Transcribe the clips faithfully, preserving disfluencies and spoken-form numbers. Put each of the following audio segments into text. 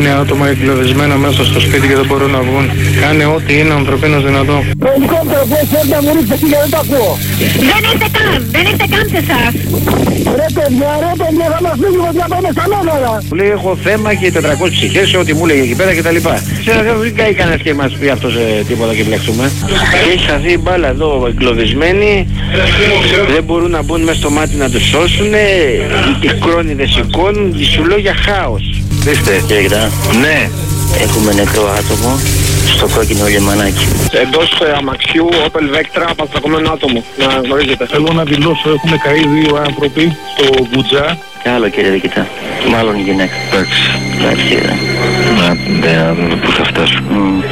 Είναι άτομα εγκλωβισμένα μέσα στο σπίτι και δεν μπορούν να βγουν. Κάνε ό,τι είναι ανθρωπίνως δυνατό. Ελικόπτερο, πώς θέλετε να μου ρίξετε και δεν το ακούω. Δεν είστε καν, δεν είστε καν σε εσάς. Ρε παιδιά, ρε παιδιά, θα μας φύγουμε και να πάμε στα νόμερα. Μου λέει έχω θέμα και τετρακόσιες ψυχές, ό,τι μου λέγε εκεί πέρα κτλ. Ξέρω δεν καεί κανένας και μας πει αυτός ε, τίποτα και μπλέξουμε. Και έχει χαθεί η μπάλα εδώ εγκλωβισμένοι, δεν μπορούν να μπουν μέσα στο μάτι να τους σώσουν, οι κρόνιδες σηκώνουν, σου λέω για χάος. Δείστε. Κύριε, Ναι. έχουμε νεκρό άτομο στο κόκκινο λιμανάκι. Εντός ε, αμαξιού Opel Vectra, απαστακωμένο άτομο, να γνωρίζετε. Θέλω να δηλώσω, έχουν καεί δύο άνθρωποι στο Μπουτζά. Άλλο κύριε Δικητά, μάλλον γυναίκα. Εντάξει. Εντάξει κύριε. Να δούμε πού θα φτάσουν. Mm.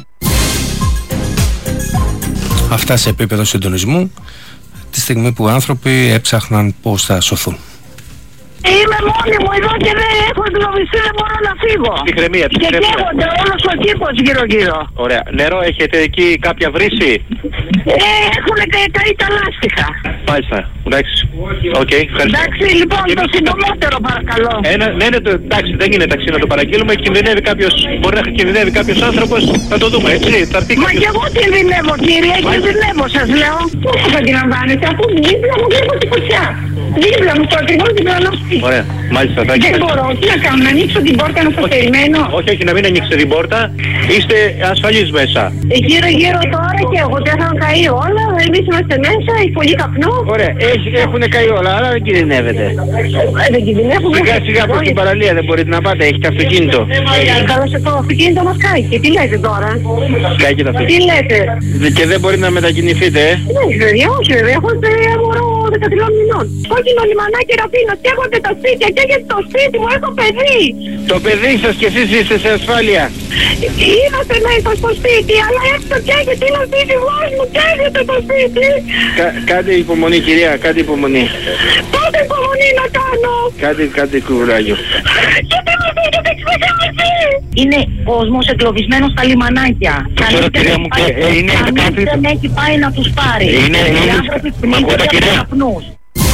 Αυτά σε επίπεδο συντονισμού τη στιγμή που οι άνθρωποι έψαχναν πώς θα σωθούν. Είμαι μόνη μου εδώ και δεν έχω εγκλωβιστεί, δεν μπορώ να φύγω. Τη χρεμία, τη Και χρεμία. καίγονται όλος ο κήπος γύρω-γύρω. Ωραία. Νερό έχετε εκεί κάποια βρύση? Ε, έχουν καεί τα λάστιχα. Μάλιστα. Εντάξει. Οκ, ευχαριστώ. Εντάξει, λοιπόν, το συντομότερο παρακαλώ. Ένα, ναι, ναι, το, εντάξει, δεν είναι ταξί να το παραγγείλουμε. Κινδυνεύει κάποιος, μπορεί να κινδυνεύει κάποιος άνθρωπος. Θα το δούμε, έτσι. Θα έρθει Μα κάποιος... κι εγώ κινδυνεύω, κύριε, κινδυνεύω, σας λέω. Πώς θα αντιλαμβάνεστε, αφού δίπλα μου βλέπω τη φωτιά. Δίπλα μου, το ακριβώς διπλανό σπίτι. Ωραία, μάλιστα. Θα Δεν μπορώ, τι να κάνω, να ανοίξω την πόρτα να σας περιμένω. Όχι, όχι, να μην ανοίξετε την πόρτα. Είστε ασφαλείς μέσα. Γύρω-γύρω τώρα και εγώ δεν θα καεί όλα. Εμείς είμαστε μέσα, έχει πολύ καπνό. Ωραία, έχουν καεί όλα, αλλά δεν κινδυνεύετε. Ε, δεν κινδυνεύουμε. Σιγά σιγά προς την παραλία δεν μπορείτε να πάτε, έχετε αυτοκίνητο. Καλά σε το αυτοκίνητο μας κάει και τι λέτε τώρα. Κάει και το Τι αυτοκίνητο. λέτε. Και δεν μπορείτε να μετακινηθείτε, ε. Όχι βέβαια, όχι βέβαια, έχω μωρό δεκατρία μηνών. Κόκκινο λιμανάκι Ραφίνος, καίγονται τα σπίτια, καίγεται το σπίτι μου, έχω παιδί. Το παιδί σας και εσείς είστε σε ασφάλεια. Είμαστε μέσα στο σπίτι, αλλά έξω καίγεται, είναι ο σύζυγός μου, καίγεται το σπίτι. Κα, κάντε υπομονή κυρία, κάντε υπομονή. Πότε υπομονή να κάνω. Κάντε, κάντε κουράγιο. Γιατί μας έχετε ξεχάσει. Είναι κόσμος εγκλωβισμένος στα λιμανάκια. ξέρω, κυρία μου, και, ε, είναι Κανείς κάτι- δεν έχει πάει να τους πάρει. Είναι, Οι είναι, άνθρωποι μ' ακούτε, πνίγονται από κυρία? καπνούς.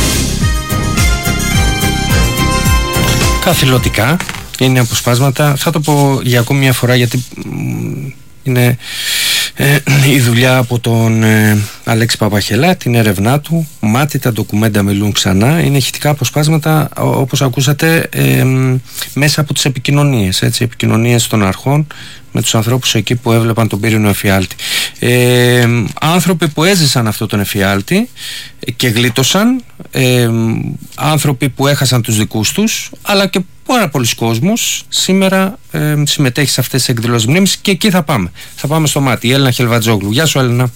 Καθηλωτικά είναι αποσπάσματα, θα το πω για ακόμη μια φορά γιατί μ, είναι ε, η δουλειά από τον ε, Αλέξη Παπαχελά, την έρευνά του, μάτι τα ντοκουμέντα μιλούν ξανά, είναι ηχητικά αποσπάσματα όπως ακούσατε ε, μέσα από τις επικοινωνίες, έτσι, επικοινωνίες των αρχών με τους ανθρώπους εκεί που έβλεπαν τον πύρινο εφιάλτη. Ε, άνθρωποι που έζησαν αυτό τον εφιάλτη και γλίτωσαν, ε, άνθρωποι που έχασαν τους δικούς τους, αλλά και πάρα πολλοί κόσμος σήμερα ε, συμμετέχει σε αυτές τις εκδηλώσεις μνήμης και εκεί θα πάμε. Θα πάμε στο μάτι. Η Έλληνα Χελβατζόγλου. Γεια σου Έλληνα.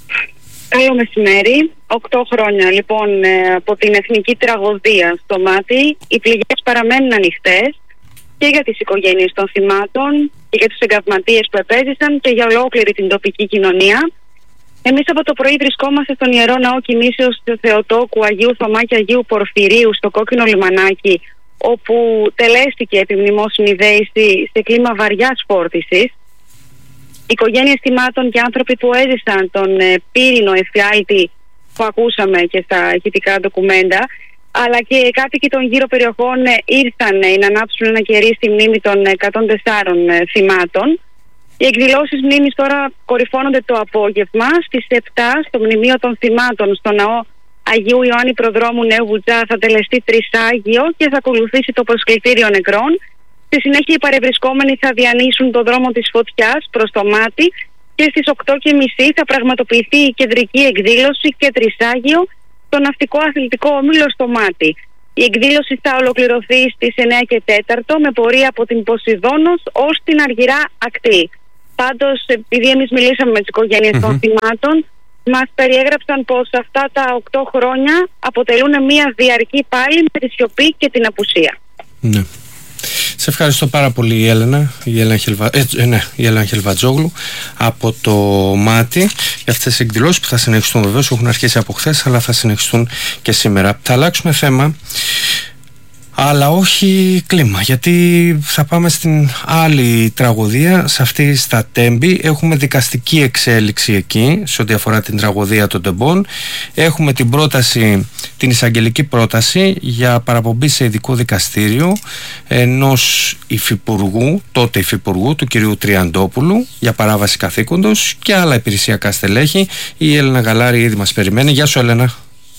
Καλό μεσημέρι. Οκτώ χρόνια λοιπόν ε, από την εθνική τραγωδία στο μάτι. Οι πληγές παραμένουν ανοιχτές και για τις οικογένειες των θυμάτων και για τους εγκαυματίες που επέζησαν και για ολόκληρη την τοπική κοινωνία. Εμείς από το πρωί βρισκόμαστε στον Ιερό Ναό Κινήσεως του Θεοτόκου Αγίου Θωμά και Αγίου Πορφυρίου στο Κόκκινο Λιμανάκι, όπου τελέστηκε επιμνημόσυνη δέηση σε κλίμα βαριάς φόρτισης. Οικογένειες θυμάτων και άνθρωποι που έζησαν τον ε, πύρινο εφιάλτη που ακούσαμε και στα ηχητικά ντοκουμέντα, αλλά και κάτοικοι των γύρω περιοχών ε, ήρθαν ε, να ανάψουν ένα κερί στη μνήμη των εκατόν τεσσάρων ε, θυμάτων. Οι εκδηλώσεις μνήμης τώρα κορυφώνονται το απόγευμα. Στις επτά στο Μνημείο των Θυμάτων στο Ναό Αγίου Ιωάννη Προδρόμου Νέου Βουτζά θα τελεστεί τρισάγιο και θα ακολουθήσει το προσκλητήριο νεκρών. Στη συνέχεια οι παρευρισκόμενοι θα διανύσουν το δρόμο της φωτιάς προς το μάτι και στις οκτώ και μισή θα πραγματοποιηθεί η κεντρική εκδήλωση και τρισάγιο στο Ναυτικό Αθλητικό Όμιλο στο μάτι. Η εκδήλωση θα ολοκληρωθεί στις εννιά και τέσσερα με πορεία από την Ποσειδώνος ως την Αργυρά Ακτή. Πάντως, επειδή εμείς μιλήσαμε με τις οικογένειες mm-hmm. των θυμάτων, μας περιέγραψαν πως αυτά τα οκτώ χρόνια αποτελούν μια διαρκή πάλι με τη σιωπή και την απουσία. Ναι. Σε ευχαριστώ πάρα πολύ η Έλενα, η Έλενα, Χελβα... ε, ναι, η Έλενα Χελβατζόγλου από το μάτι για αυτές τις εκδηλώσεις που θα συνεχιστούν, βεβαίως έχουν αρχίσει από χθες αλλά θα συνεχιστούν και σήμερα. Θα αλλάξουμε θέμα. Αλλά όχι κλίμα, γιατί θα πάμε στην άλλη τραγωδία. Σε αυτή στα Τέμπη έχουμε δικαστική εξέλιξη εκεί σε ό,τι αφορά την τραγωδία των Τεμπών. Έχουμε την πρόταση, την εισαγγελική πρόταση για παραπομπή σε ειδικό δικαστήριο ενός υφυπουργού, τότε υφυπουργού, του κυρίου Τριαντόπουλου, για παράβαση καθήκοντος και άλλα υπηρεσιακά στελέχη. Η Έλενα Γαλάρη ήδη μας περιμένει. Γεια σου, Έλενα.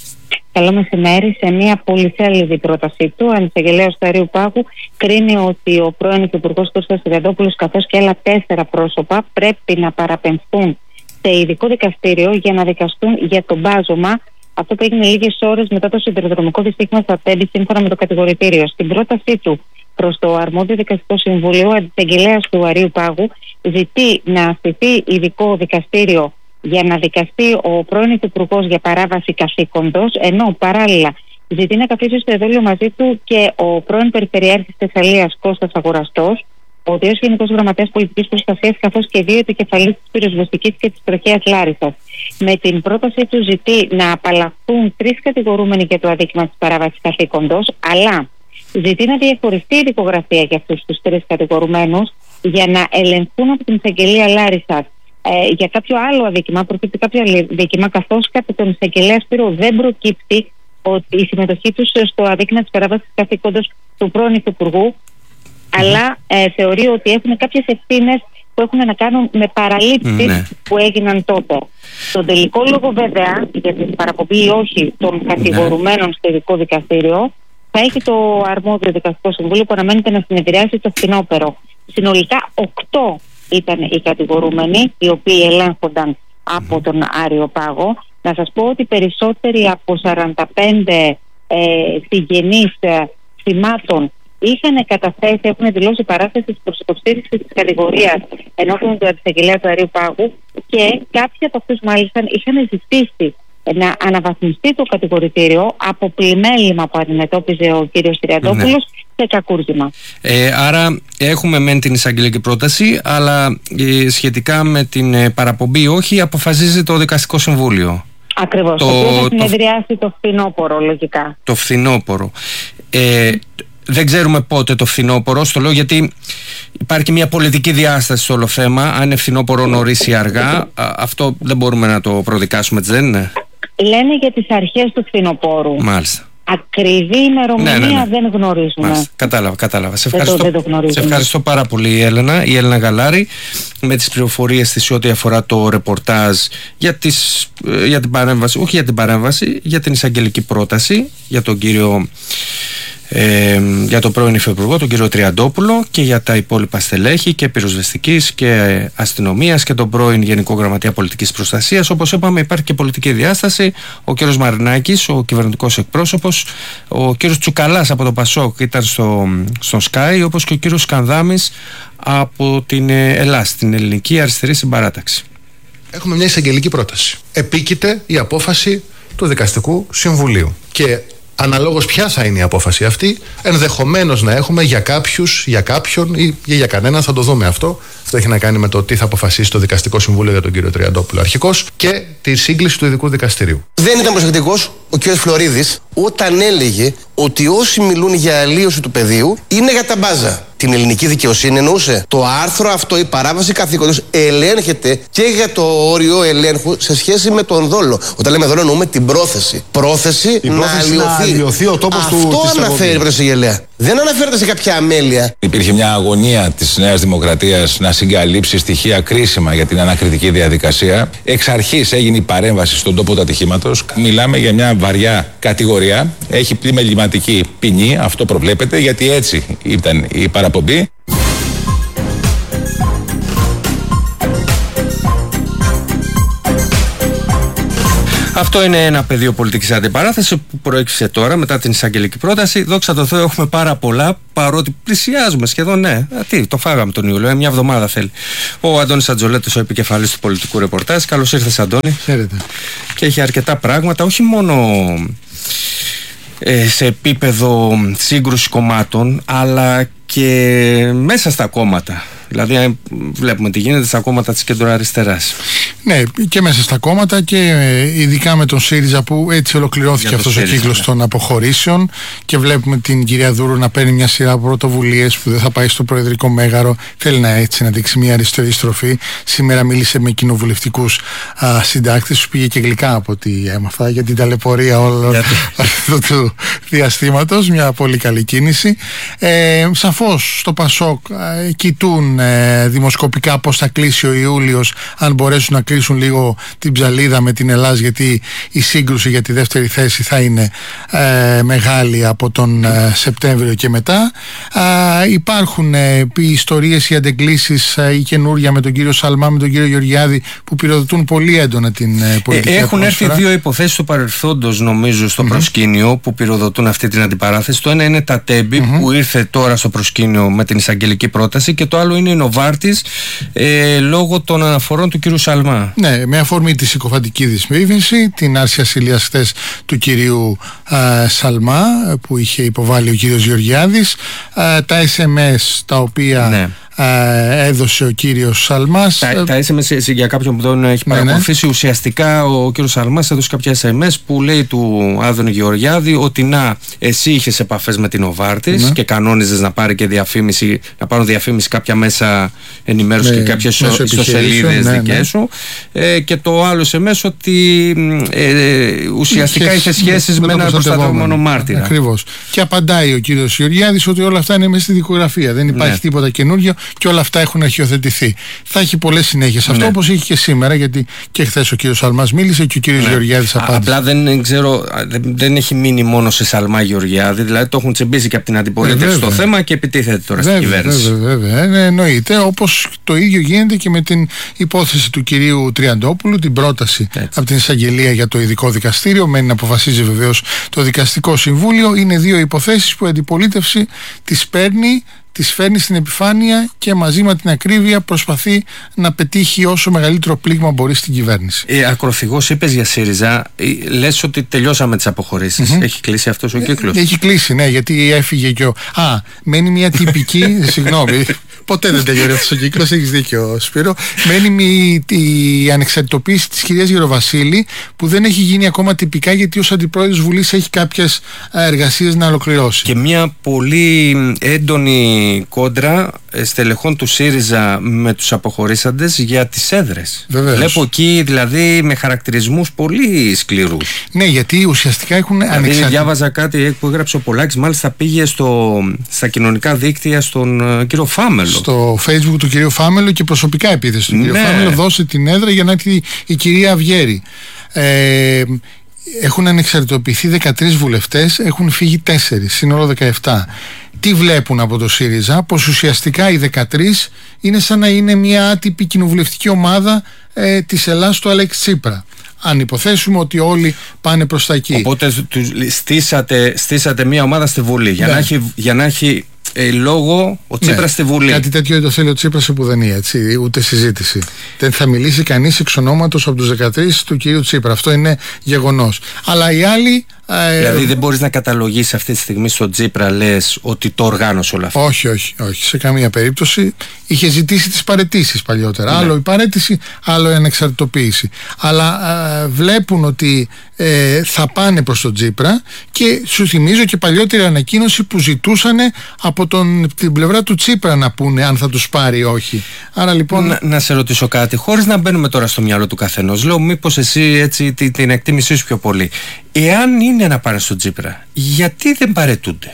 Καλό μεσημέρι. Σε μια πολυσέλιδη πρότασή του, ο εισαγγελέας του Αρείου Πάγου κρίνει ότι ο πρώην Υπουργός Κώστας Τριαντόπουλος καθώς και άλλα τέσσερα πρόσωπα πρέπει να παραπεμφθούν σε ειδικό δικαστήριο για να δικαστούν για το μπάζωμα. Αυτό που έγινε λίγες ώρες μετά το σιδηροδρομικό δυστύχημα στα Τέμπη, σύμφωνα με το κατηγορητήριο. Στην πρότασή του προς το αρμόδιο δικαστικό συμβούλιο, ο εισαγγελέας του Αρείου Πάγου ζητεί να αστηθεί ειδικό δικαστήριο για να δικαστεί ο πρώην Υπουργός για παράβαση καθήκοντος, ενώ παράλληλα ζητεί να καθίσει στο εδόλιο μαζί του και ο πρώην Περιφερειάρχης Θεσσαλίας Κώστας Αγοραστός, ο οποίος Γενικός Γραμματέας Πολιτικής Προστασίας, καθώς και δύο επικεφαλής της πυροσβεστικής και της τροχέας Λάρισσας. Με την πρότασή του ζητεί να απαλλαχθούν τρεις κατηγορούμενοι για το αδίκημα της παράβασης καθήκοντος, αλλά ζητεί να διαχωριστεί η δικογραφία για αυτούς τους τρεις κατηγορουμένους για να ελεγχθούν από την εισαγγελία Λάρισσας Ε, για κάποιο άλλο αδίκημα, προκύπτει κάποιο άλλο αδίκημα, καθώς κατά τον εισαγγελέα Σπύρο δεν προκύπτει ότι η συμμετοχή του στο αδίκημα της παράβασης καθήκοντος του πρώην Υφυπουργού, mm-hmm. αλλά ε, θεωρεί ότι έχουν κάποιες ευθύνες που έχουν να κάνουν με παραλήψεις mm-hmm. που έγιναν τότε. Στον τελικό λόγο, βέβαια, για την παραπομπή ή όχι των κατηγορουμένων mm-hmm. στο ειδικό δικαστήριο, θα έχει το αρμόδιο δικαστικό συμβούλιο που αναμένεται να συνεδριάσει το φθινόπωρο. Συνολικά οκτώ ήταν οι κατηγορούμενοι, οι οποίοι ελέγχονταν από τον Άριο Πάγο. Να σας πω ότι περισσότεροι από σαράντα πέντε ε, συγγενείς ε, θυμάτων είχαν καταθέσει, έχουν δηλώσει παράσταση προς υποστήριξη της κατηγορίας ενώπιον του εισαγγελέα του Αρείου Πάγου και κάποιοι από αυτούς μάλιστα είχαν ζητήσει να αναβαθμιστεί το κατηγορητήριο από πλημέλημα που αντιμετώπιζε ο κύριος Τριαντόπουλος, ναι. σε κακούργημα. Ε, άρα έχουμε μεν την εισαγγελική πρόταση, αλλά ε, σχετικά με την ε, παραπομπή όχι, αποφασίζει το Δικαστικό Συμβούλιο. Ακριβώς, το, το οποίο θα συνεδριάσει το, το φθινόπωρο λογικά. Το φθινόπωρο. Ε, δεν ξέρουμε πότε το φθινόπωρο, στο λέω γιατί υπάρχει μια πολιτική διάσταση στο όλο θέμα, αν είναι φθινόπωρο νωρίς ή αργά, α, αυτό δεν μπορούμε να το προδικάσουμε, έτσι δεν είναι? Λένε για τις αρχές του φθινοπόρου. Μάλιστα. Ακριβή ημερομηνία ναι, ναι, ναι. δεν γνωρίζουμε. Μάλιστα. Κατάλαβα, κατάλαβα. Σε ευχαριστώ, δεν το, δεν το σε ευχαριστώ πάρα πολύ, η Έλενα, η Έλενα Γαλάρη, με τις πληροφορίες της ό,τι αφορά το ρεπορτάζ για, τις, για την παρέμβαση, όχι για την παρέμβαση, για την εισαγγελική πρόταση για τον κύριο. Ε, για τον πρώην Υφυπουργό, τον κύριο Τριαντόπουλο, και για τα υπόλοιπα στελέχη και πυροσβεστικής και αστυνομίας και τον πρώην Γενικό Γραμματέα Πολιτικής Προστασίας. Όπως είπαμε, υπάρχει και πολιτική διάσταση. Ο κύριος Μαρινάκης, ο κυβερνητικός εκπρόσωπος, ο κύριος Τσουκαλάς από το Πασόκ ήταν στο, στο Sky, όπως και ο κύριος Σκανδάμης από την ΕΛΑΣ, την Ελληνική Αριστερή Συμπαράταξη. Έχουμε μια εισαγγελική πρόταση. Επίκειται η απόφαση του Δικαστικού Συμβουλίου. Και αναλόγως ποια θα είναι η απόφαση αυτή, ενδεχομένως να έχουμε για κάποιους, για κάποιον ή για κανέναν, θα το δούμε αυτό. Αυτό έχει να κάνει με το τι θα αποφασίσει το Δικαστικό Συμβούλιο για τον κύριο Τριαντόπουλο αρχικώς και τη σύγκληση του ειδικού δικαστηρίου. Δεν ήταν προσεκτικός ο κ. Φλωρίδης όταν έλεγε ότι όσοι μιλούν για αλλίωση του πεδίου είναι για τα μπάζα. Την ελληνική δικαιοσύνη εννοούσε. Το άρθρο αυτό, η παράβαση καθήκοντος, ελέγχεται και για το όριο ελέγχου σε σχέση με τον δόλο. Όταν λέμε δόλο, εννοούμε την πρόθεση. Πρόθεση, η να, πρόθεση αλλοιωθεί. να αλλοιωθεί ο τόπος αυτό του. Αυτό αναφέρει η εισαγγελέα. Δεν αναφέρεται σε κάποια αμέλεια. Υπήρχε μια αγωνία της Νέας Δημοκρατίας να συγκαλύψει στοιχεία κρίσιμα για την ανακριτική διαδικασία. Εξ αρχής έγινε η παρέμβαση στον τόπο του ατυχήματος. Μιλάμε για μια βαριά κατηγορία. Έχει πλημεληματική ποινή, αυτό προβλέπεται, γιατί έτσι ήταν η παραπομπή. Αυτό είναι ένα πεδίο πολιτικής αντιπαράθεσης που προέκυψε τώρα μετά την εισαγγελική πρόταση. Δόξα τω Θεώ, έχουμε πάρα πολλά, παρότι πλησιάζουμε σχεδόν. Ναι, Α, τι, το φάγαμε τον Ιούλιο, ε, μια εβδομάδα θέλει. Ο Αντώνης Ατζολέτος, ο επικεφαλής του πολιτικού ρεπορτάζ. Καλώς ήρθες, Αντώνη. Χαίρετε. Και έχει αρκετά πράγματα, όχι μόνο ε, σε επίπεδο σύγκρουση κομμάτων, αλλά και μέσα στα κόμματα. Δηλαδή, βλέπουμε τι γίνεται στα κόμματα της κεντροαριστεράς. Ναι, και μέσα στα κόμματα και ειδικά με τον ΣΥΡΙΖΑ που έτσι ολοκληρώθηκε αυτός ο κύκλος ναι. των αποχωρήσεων και βλέπουμε την κυρία Δούρου να παίρνει μια σειρά από πρωτοβουλίες που δεν θα πάει στο προεδρικό μέγαρο. Θέλει να έτσι να δείξει μια αριστερή στροφή. Σήμερα μίλησε με κοινοβουλευτικούς συντάκτες, του πήγε και γλυκά από ό,τι έμαθα για την ταλαιπωρία όλου αυτού του διαστήματος. Μια πολύ καλή κίνηση. Ε, σαφώς στο Πασόκ ε, κοιτούν ε, δημοσκοπικά πώς θα κλείσει ο Ιούλιος, αν μπορέσουν να κλείσουν λίγο την ψαλίδα με την Ελλάδα, γιατί η σύγκρουση για τη δεύτερη θέση θα είναι ε, μεγάλη από τον ε, Σεπτέμβριο και μετά. Ε, υπάρχουν ε, οι ιστορίες, οι αντεγκλήσεις, ε, η καινούρια με τον κύριο Σαλμά, με τον κύριο Γεωργιάδη που πυροδοτούν πολύ έντονα την ε, πολιτική. Ε, έχουν ατμόσφαιρα. έρθει δύο υποθέσεις του παρελθόντος νομίζω στο mm-hmm. προσκήνιο που πυροδοτούν αυτή την αντιπαράθεση. Το ένα είναι τα Τέμπη mm-hmm. που ήρθε τώρα στο προσκήνιο με την εισαγγελική πρόταση και το άλλο είναι η Νοβάρτης ε, λόγω των αναφορών του κύριου Σαλμά. Ναι, με αφορμή τη συκοφαντική δυσμήφιση, την άρση ασυλίας χθες του κυρίου α, Σαλμά που είχε υποβάλει ο κύριος Γεωργιάδης, α, τα ες εμ ες τα οποία ναι. Uh, έδωσε ο κύριος Σαλμάς. Τα, τα ες εμ ες για κάποιον που δεν έχει παρακολουθήσει, ναι, ναι. ουσιαστικά ο κύριος Σαλμάς έδωσε κάποια ες εμ ες που λέει του Άδωνη Γεωργιάδη ότι να, εσύ είχες επαφές με την Νοβάρτης ναι. και κανόνιζες να πάρει και διαφήμιση, να πάρουν διαφήμιση κάποια μέσα ενημέρωση ναι, και κάποιες ιστοσελίδες ναι, δικές ναι. σου ε, και το άλλο ες εμ ες ότι ε, ουσιαστικά είχε σχέσεις με, με έναν προστατευόμενο μάρτυρα. Ακριβώς. Και απαντάει ο κύριος Γεωργιάδης ότι όλα αυτά είναι μέσα στη δικογραφία, δεν υπάρχει ναι. τίποτα καινούργιο και όλα αυτά έχουν αρχιοθετηθεί. Θα έχει πολλές συνέχειες αυτό, ναι. όπως είχε και σήμερα, γιατί και χθες ο κύριος Σαλμάς μίλησε και ο κύριος ναι. Γεωργιάδης απάντησε. Απλά δεν ξέρω, δεν, δεν έχει μείνει μόνο σε Σαλμά Γεωργιάδη, δηλαδή το έχουν τσιμπήσει και από την αντιπολίτευση στο θέμα και επιτίθεται τώρα βέβαια, στην κυβέρνηση. Βέβαια, βέβαια, βέβαια. Εννοείται, όπως το ίδιο γίνεται και με την υπόθεση του κυρίου Τριαντόπουλου, την πρόταση έτσι. από την εισαγγελία για το ειδικό δικαστήριο. Μένει να αποφασίζει βεβαίως το δικαστικό συμβούλιο. Είναι δύο υποθέσεις που η αντιπολίτευση τις παίρνει, τις φέρνει στην επιφάνεια και μαζί με την ακρίβεια προσπαθεί να πετύχει όσο μεγαλύτερο πλήγμα μπορεί στην κυβέρνηση. Ε, ακροθυγός είπες για ΣΥΡΙΖΑ, ε, λες ότι τελειώσαμε τις αποχωρήσεις. Mm-hmm. Έχει κλείσει αυτός ο κύκλος. Ε, έχει κλείσει, ναι, γιατί έφυγε και ο... Α, μένει μια τυπική... Συγγνώμη, ποτέ δεν τελειώνει αυτός ο κύκλος, έχεις δίκιο Σπύρο. Μένει η ανεξαρτητοποίηση της κυρίας Γεροβασίλη που δεν έχει γίνει ακόμα τυπικά, γιατί ως αντιπρόεδρος Βουλής έχει κάποιες εργασίες να ολοκληρώσει. Και μια πολύ έντονη κόντρα στελεχών του ΣΥΡΙΖΑ με τους αποχωρήσαντες για τις έδρες. Βεβαίως. Βλέπω εκεί δηλαδή με χαρακτηρισμούς πολύ σκληρούς. Ναι, γιατί ουσιαστικά έχουν δηλαδή, ανεξαρτητοποιήσει. Διάβαζα κάτι που έγραψε ο Πολάκης, μάλιστα πήγε στο, στα κοινωνικά δίκτυα στον uh, κύριο Φάμελο. Στο Facebook του κυρίου Φάμελο και προσωπικά επίθεση του ναι. κύριο Φάμελο, δώσε την έδρα για να έρθει η κυρία Αυγέρη. Ε, έχουν ανεξαρτητοποιηθεί δεκατρείς βουλευτές, έχουν φύγει τέσσερις, σύνολο δεκαεπτά. Τι βλέπουν από το ΣΥΡΙΖΑ? Πως ουσιαστικά οι δεκατρείς είναι σαν να είναι μια άτυπη κοινοβουλευτική ομάδα ε, της Ελλάδας του Αλέξη Τσίπρα. Αν υποθέσουμε ότι όλοι πάνε προς τα εκεί. Οπότε στήσατε, στήσατε μια ομάδα στη Βουλή για, ναι. να, έχει, για να έχει ε, λόγο ο Τσίπρας ναι. στη Βουλή. Κάτι τέτοιο δεν το θέλει ο Τσίπρας σε πουδενή, έτσι, ούτε συζήτηση. Δεν θα μιλήσει κανείς εξ ονόματος από τους δεκατρείς του κυρίου Τσίπρα. Αυτό είναι γεγονός. Αλλά οι άλλοι... Δηλαδή δεν μπορείς να καταλογίσεις αυτή τη στιγμή στον Τσίπρα, λες, ότι το οργάνωσε όλα αυτά? Όχι, όχι, όχι, σε καμία περίπτωση. Είχε ζητήσει τις παραιτήσεις παλιότερα. Ναι. Άλλο η παραίτηση, άλλο η ανεξαρτητοποίηση. Αλλά ε, βλέπουν ότι ε, θα πάνε προς τον Τσίπρα και σου θυμίζω και παλιότερη ανακοίνωση που ζητούσαν από τον, την πλευρά του Τσίπρα να πούνε αν θα τους πάρει ή όχι. Άρα λοιπόν... Να, να σε ρωτήσω κάτι, χωρίς να μπαίνουμε τώρα στο μυαλό του καθενός. Λέω μήπως εσύ έτσι την, την εκτίμησή σου πιο πολύ. Εάν είναι να πάνε στον Τσίπρα, γιατί δεν παρετούνται?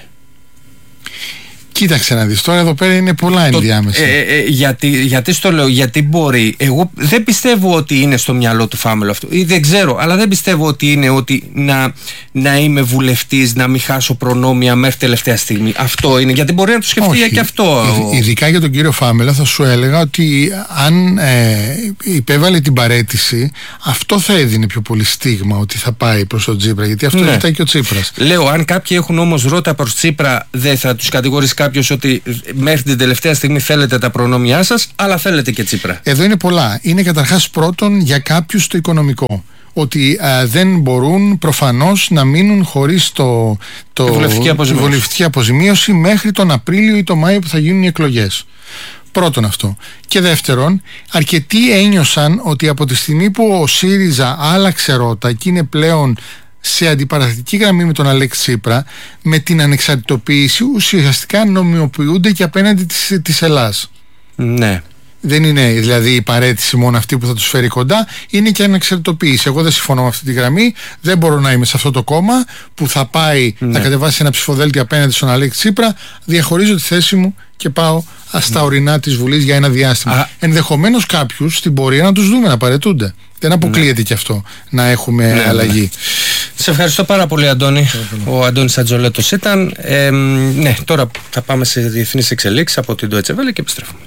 Κοίταξε να δεις, τώρα εδώ πέρα είναι πολλά ενδιάμεσα. Ε, ε, γιατί, γιατί στο λέω, γιατί μπορεί. Εγώ δεν πιστεύω ότι είναι στο μυαλό του Φάμελο αυτό. Ή δεν ξέρω, αλλά δεν πιστεύω ότι είναι ότι να, να είμαι βουλευτής, να μην χάσω προνόμια μέχρι τελευταία στιγμή. Αυτό είναι, γιατί μπορεί να το σκεφτεί Όχι. και αυτό. Ειδικά για τον κύριο Φάμελο θα σου έλεγα ότι αν ε, υπέβαλε την παραίτηση, αυτό θα έδινε πιο πολύ στίγμα ότι θα πάει προς τον Τσίπρα, γιατί αυτό ναι. ζητάει και ο Τσίπρας. Λέω, αν κάποιοι έχουν όμως ρότα προς Τσίπρα, δεν θα τους κατηγορήσει κάποιος ότι μέχρι την τελευταία στιγμή θέλετε τα προνόμια σας, αλλά θέλετε και Τσίπρα? Εδώ είναι πολλά. Είναι καταρχάς πρώτον για κάποιους το οικονομικό. Ότι α, δεν μπορούν προφανώς να μείνουν χωρίς το, το, τη βουλευτική αποζημίωση. βουλευτική αποζημίωση μέχρι τον Απρίλιο ή τον Μάιο που θα γίνουν οι εκλογές. Πρώτον αυτό. Και δεύτερον, αρκετοί ένιωσαν ότι από τη στιγμή που ο ΣΥΡΙΖΑ άλλαξε ρότα και είναι πλέον σε αντιπαραθετική γραμμή με τον Αλέξη Τσίπρα, με την ανεξαρτητοποίηση ουσιαστικά νομιμοποιούνται και απέναντι της, της Ελλάς. Ναι. Δεν είναι δηλαδή η παρέτηση μόνο αυτή που θα τους φέρει κοντά, είναι και ανεξαρτητοποίηση. Εγώ δεν συμφωνώ με αυτή τη γραμμή. Δεν μπορώ να είμαι σε αυτό το κόμμα που θα πάει Ναι. να κατεβάσει ένα ψηφοδέλτιο απέναντι στον Αλέξη Τσίπρα. Διαχωρίζω τη θέση μου και πάω στα ορεινά της Βουλής για ένα διάστημα. Ενδεχομένως κάποιους στην πορεία να τους δούμε να παρετούνται. Δεν αποκλείεται και αυτό να έχουμε Ναι, αλλαγή. ναι. Σε ευχαριστώ πάρα πολύ, Αντώνη. Ο Αντώνης Ατζολέτος ήταν. Ε, ναι, τώρα θα πάμε σε διεθνείς εξελίξεις από την Deutsche Welle και επιστρέφουμε.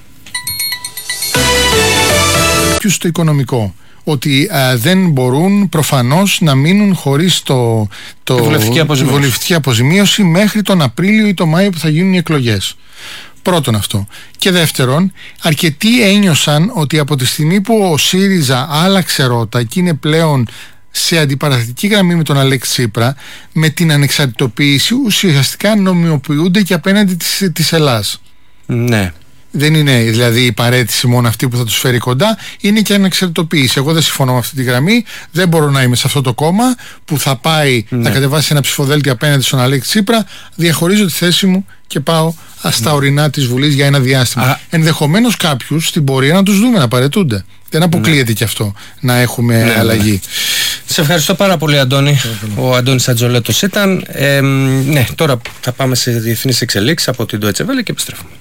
Ποιους στο οικονομικό. Ότι α, δεν μπορούν προφανώς να μείνουν χωρίς το, το, τη βολευτική αποζημίωση. τη βολευτική αποζημίωση μέχρι τον Απρίλιο ή τον Μάιο που θα γίνουν οι εκλογές. Πρώτον αυτό. Και δεύτερον, αρκετοί ένιωσαν ότι από τη στιγμή που ο ΣΥΡΙΖΑ άλλαξε ρότα και είναι πλέον σε αντιπαραθετική γραμμή με τον Αλέξη Τσίπρα, με την ανεξαρτητοποίηση ουσιαστικά νομιμοποιούνται και απέναντι της, της Ελλάς. Ναι. Δεν είναι δηλαδή η παρέτηση μόνο αυτή που θα τους φέρει κοντά, είναι και ανεξαρτητοποίηση. Εγώ δεν συμφωνώ με αυτή τη γραμμή. Δεν μπορώ να είμαι σε αυτό το κόμμα που θα πάει Ναι. να κατεβάσει ένα ψηφοδέλτιο απέναντι στον Αλέξη Τσίπρα. Διαχωρίζω τη θέση μου και πάω στα ορεινά της Βουλής για ένα διάστημα. Α. Ενδεχομένως κάποιους στην πορεία να τους δούμε να παρετούνται. Δεν αποκλείεται και αυτό να έχουμε Ναι, αλλαγή. ναι. Σε ευχαριστώ πάρα πολύ, Αντώνη. Ο Αντώνης Ατζολέτος ήταν. Ε, ναι, τώρα θα πάμε σε διεθνείς εξελίξεις από την Deutsche Welle και επιστρέφουμε.